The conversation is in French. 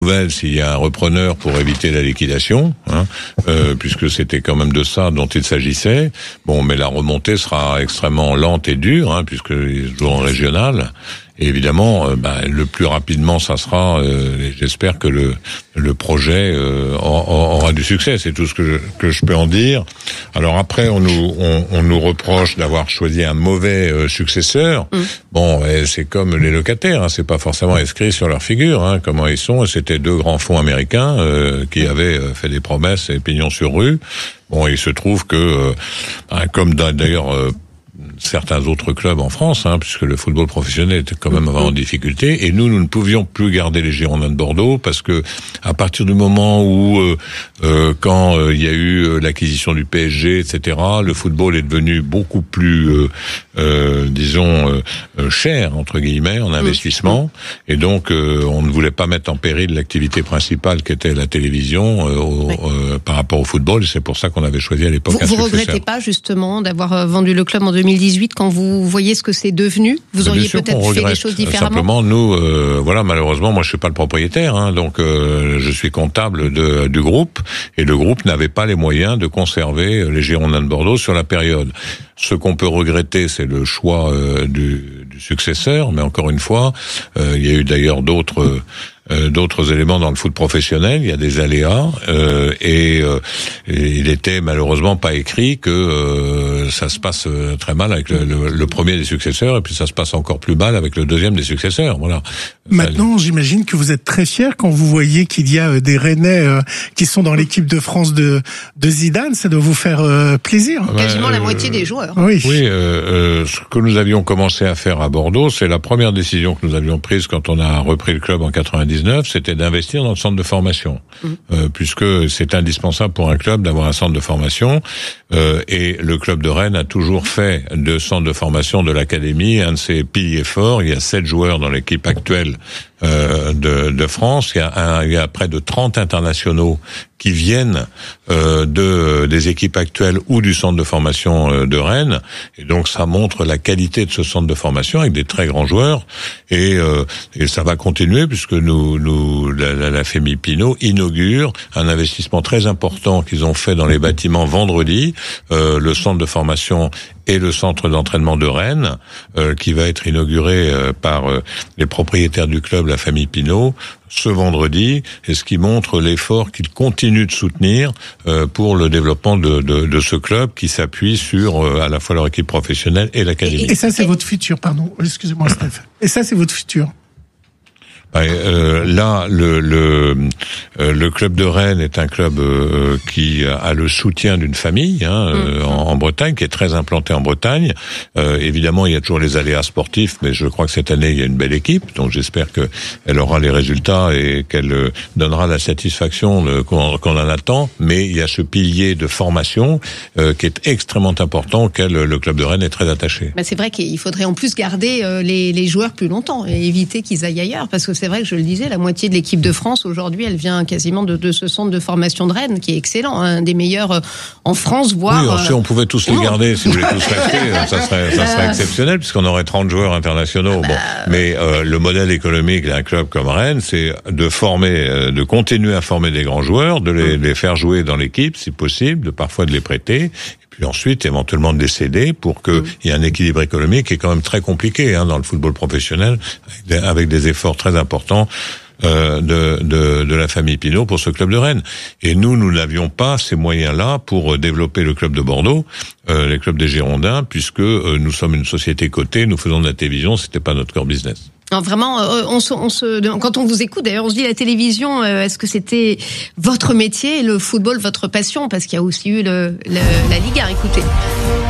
nouvelle s'il y a un repreneur pour éviter la liquidation, puisque c'était quand même de ça dont il s'agissait. Bon, mais la remontée sera extrêmement lente et dure, puisqu'ils jouent en régional. Et évidemment, le plus rapidement, ça sera. J'espère que le projet aura du succès. C'est tout ce que je peux en dire. Alors après, on nous reproche d'avoir choisi un mauvais successeur. Bon, c'est comme les locataires. C'est pas forcément inscrit sur leur figure. Comment ils sont. C'était 2 grands fonds américains qui avaient fait des promesses et pignon sur rue. Bon, il se trouve que, comme d'ailleurs. Certains autres clubs en France, puisque le football professionnel était quand même en difficulté, et nous ne pouvions plus garder les Girondins de Bordeaux, parce que à partir du moment où, quand il y a eu l'acquisition du PSG, etc., le football est devenu beaucoup plus, cher, entre guillemets, en investissement, et donc on ne voulait pas mettre en péril l'activité principale qui était la télévision par rapport au football, et c'est pour ça qu'on avait choisi à l'époque un successeur. Vous regrettez pas justement d'avoir vendu le club en 2018 quand vous voyez ce que c'est devenu? Vous auriez peut-être fait les choses différemment? Simplement, nous, malheureusement, moi je suis pas le propriétaire, donc je suis comptable du groupe, et le groupe n'avait pas les moyens de conserver les Girondins de Bordeaux sur la période. Ce qu'on peut regretter, c'est le choix du successeur, mais encore une fois, il y a eu d'ailleurs d'autres éléments dans le foot professionnel, il y a des aléas, et il était malheureusement pas écrit que ça se passe très mal avec le premier des successeurs, et puis ça se passe encore plus mal avec le deuxième des successeurs. Voilà. Maintenant, j'imagine que vous êtes très fiers quand vous voyez qu'il y a des Rennais qui sont dans l'équipe de France de Zidane. Ça doit vous faire plaisir. Quasiment la moitié des joueurs. Oui. Ce que nous avions commencé à faire à Bordeaux, c'est la première décision que nous avions prise quand on a repris le club en 99, c'était d'investir dans le centre de formation, puisque c'est indispensable pour un club d'avoir un centre de formation, et le club de Rennes a toujours fait de centre de formation de l'académie un de ses piliers forts. Il y a 7 joueurs dans l'équipe actuelle de France. Il y a près de 30 internationaux qui viennent des équipes actuelles ou du centre de formation de Rennes, et donc ça montre la qualité de ce centre de formation avec des très grands joueurs, et ça va continuer, puisque la Fémi Pinot inaugure un investissement très important qu'ils ont fait dans les bâtiments vendredi, le centre de formation et le centre d'entraînement de Rennes, qui va être inauguré par les propriétaires du club, la famille Pinot, ce vendredi, et ce qui montre l'effort qu'ils continuent de soutenir pour le développement de ce club, qui s'appuie sur à la fois leur équipe professionnelle et l'académie. Et ça, c'est votre futur, pardon. Excusez-moi, Steph. Et ça, c'est votre futur. Là, le club de Rennes est un club qui a le soutien d'une famille en Bretagne, qui est très implantée en Bretagne. Évidemment, il y a toujours les aléas sportifs, mais je crois que cette année, il y a une belle équipe, donc j'espère qu'elle aura les résultats et qu'elle donnera la satisfaction qu'on en attend. Mais il y a ce pilier de formation qui est extrêmement important, auquel le club de Rennes est très attaché. C'est vrai qu'il faudrait en plus garder les joueurs plus longtemps et éviter qu'ils aillent ailleurs, parce que c'est vrai que je le disais, la moitié de l'équipe de France aujourd'hui, elle vient quasiment de ce centre de formation de Rennes, qui est excellent, un des meilleurs en France, voire. Oui, si on pouvait tous les garder, si vous voulez tous rester, ça serait exceptionnel, puisqu'on aurait 30 joueurs internationaux. Mais le modèle économique d'un club comme Rennes, c'est de continuer à former des grands joueurs, de les faire jouer dans l'équipe, si possible, parfois de les prêter. Puis ensuite, éventuellement, de les céder pour qu'il y ait un équilibre économique qui est quand même très compliqué dans le football professionnel, avec des efforts très importants de la famille Pinot pour ce club de Rennes. Et nous n'avions pas ces moyens-là pour développer le club de Bordeaux, les clubs des Girondins, puisque nous sommes une société cotée, nous faisons de la télévision, c'était pas notre core business. Non, vraiment, quand on vous écoute, d'ailleurs, on se dit la télévision, est-ce que c'était votre métier, le football, votre passion? Parce qu'il y a aussi eu la Ligue 1, écoutez.